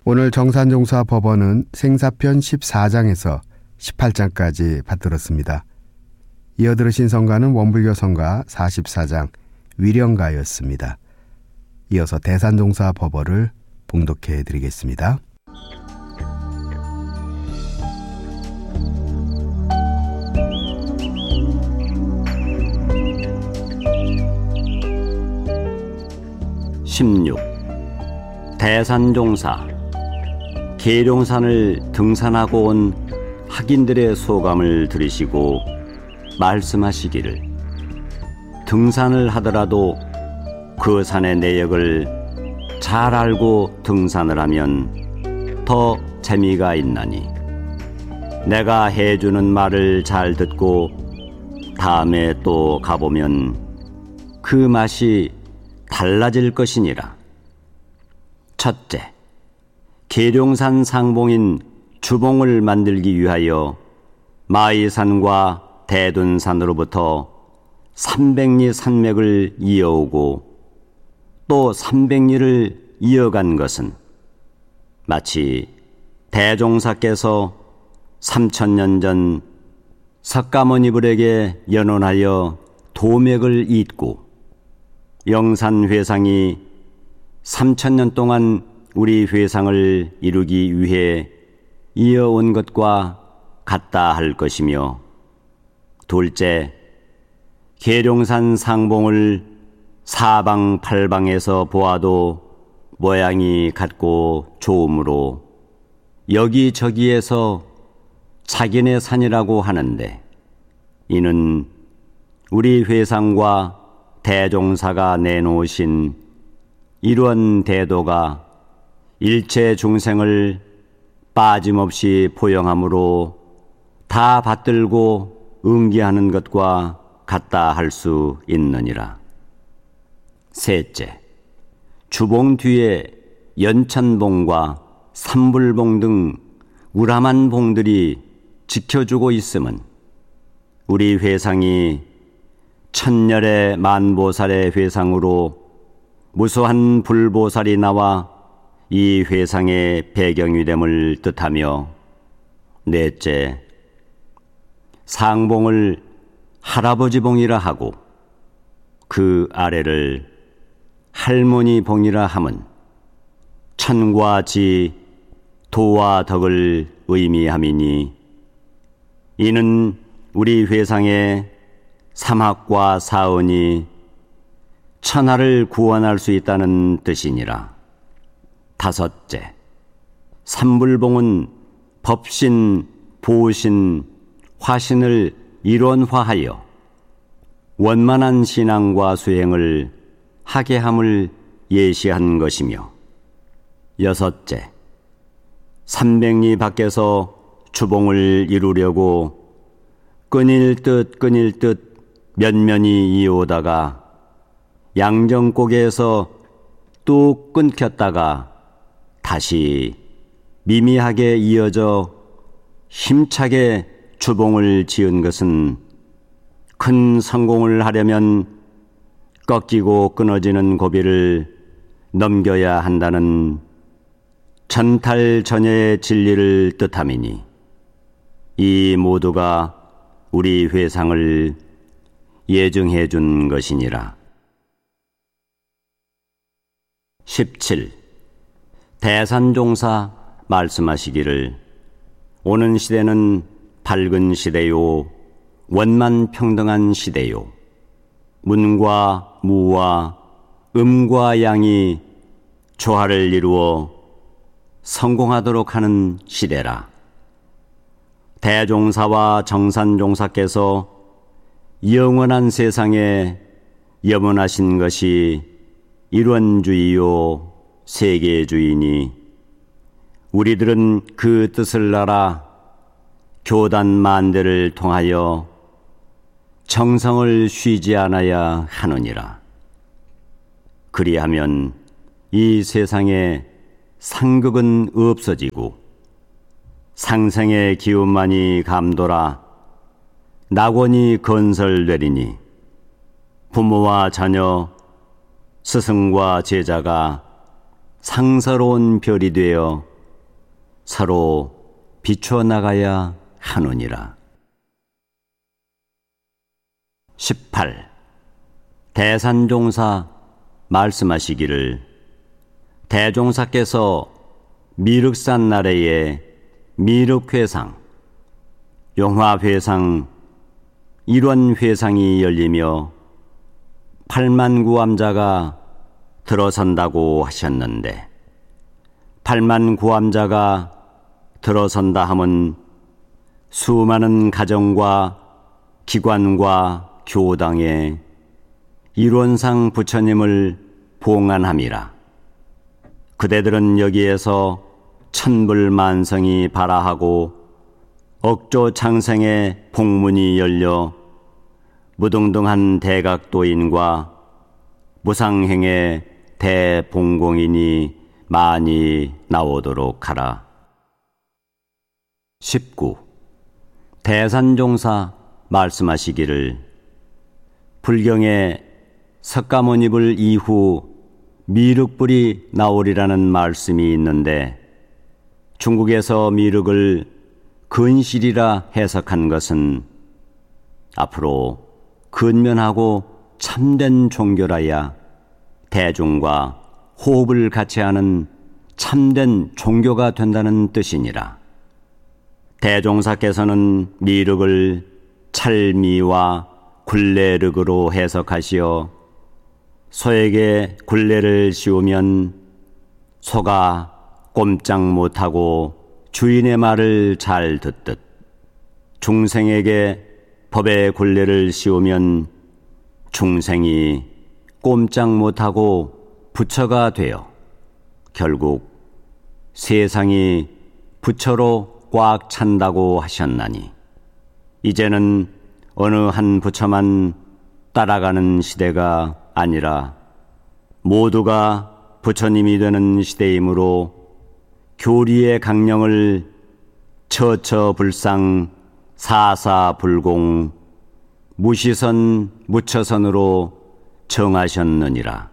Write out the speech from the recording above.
오늘 정산종사 법원은 생사편 14장에서 18장까지 받들었습니다. 이어 들으신 성가는 원불교 성가 44장 위령가였습니다. 이어서 대산종사 법어를 봉독해 드리겠습니다. 대산종사. 계룡산을 등산하고 온 학인들의 소감을 들으시고 말씀하시기를, 등산을 하더라도 그 산의 내역을 잘 알고 등산을 하면 더 재미가 있나니, 내가 해주는 말을 잘 듣고 다음에 또 가보면 그 맛이 달라질 것이니라. 첫째, 계룡산 상봉인 주봉을 만들기 위하여 마이산과 대둔산으로부터 300리 산맥을 이어오고 또 300리를 이어간 것은 마치 대종사께서 3000년 전 석가모니불에게 연원하여 도맥을 잇고 영산회상이 3000년 동안 우리 회상을 이루기 위해 이어온 것과 같다 할 것이며, 둘째, 계룡산 상봉을 사방팔방에서 보아도 모양이 같고 좋으므로 여기저기에서 자기네 산이라고 하는데, 이는 우리 회상과 대종사가 내놓으신 이러한 대도가 일체 중생을 빠짐없이 포용함으로 다 받들고 응기하는 것과 같다 할 수 있느니라. 셋째, 주봉 뒤에 연천봉과 삼불봉 등 우람한 봉들이 지켜주고 있음은 우리 회상이 천열의 만보살의 회상으로 무수한 불보살이 나와 이 회상의 배경이 됨을 뜻하며, 넷째, 상봉을 할아버지봉이라 하고 그 아래를 할머니봉이라 함은 천과 지, 도와 덕을 의미함이니, 이는 우리 회상의 삼학과 사언이 천하를 구원할 수 있다는 뜻이니라. 다섯째, 삼불봉은 법신, 보신, 화신을 일원화하여 원만한 신앙과 수행을 하게 함을 예시한 것이며, 여섯째, 300리 밖에서 주봉을 이루려고 끊일 듯 면면이 이어오다가 양정고개에서 뚝 끊겼다가 다시 미미하게 이어져 힘차게 주봉을 지은 것은 큰 성공을 하려면 꺾이고 끊어지는 고비를 넘겨야 한다는 전탈전예의 진리를 뜻함이니, 이 모두가 우리 회상을 예증해 준 것이니라. 17. 대산종사 말씀하시기를, 오는 시대는 밝은 시대요, 원만 평등한 시대요, 문과 무와 음과 양이 조화를 이루어 성공하도록 하는 시대라. 대종사와 정산종사께서 영원한 세상에 염원하신 것이 일원주의요 세계주의니, 우리들은 그 뜻을 알아 교단 만대를 통하여 정성을 쉬지 않아야 하느니라. 그리하면 이 세상에 상극은 없어지고 상생의 기운만이 감돌아 낙원이 건설되리니, 부모와 자녀, 스승과 제자가 상서로운 별이 되어 서로 비춰 나가야 하느니라. 18. 대산종사 말씀하시기를 대종사께서 미륵산 나래에 미륵회상, 용화회상, 일원회상이 열리며 8만 구암자가 들어선다고 하셨는데 8만 구암자가 들어선다 함은 수많은 가정과 기관과 교당에 일원상 부처님을 봉안함이라. 그대들은 여기에서 천불만성이 발하하고 억조 창생의 복문이 열려 무등등한 대각도인과 무상행의 대봉공인이 많이 나오도록 하라. 19. 대산종사 말씀하시기를 불경에 석가모니불 이후 미륵불이 나오리라는 말씀이 있는데 중국에서 미륵을 근실이라 해석한 것은 앞으로 근면하고 참된 종교라야 대중과 호흡을 같이 하는 참된 종교가 된다는 뜻이니라. 대종사께서는 미륵을 찰미와 굴레륵으로 해석하시어 소에게 굴레를 씌우면 소가 꼼짝 못하고 주인의 말을 잘 듣듯 중생에게 법의 굴레를 씌우면 중생이 꼼짝 못하고 부처가 되어 결국 세상이 부처로 꽉 찬다고 하셨나니 이제는 어느 한 부처만 따라가는 시대가 아니라 모두가 부처님이 되는 시대이므로 교리의 강령을 처처불상 사사불공 무시선 무처선으로 정하셨느니라.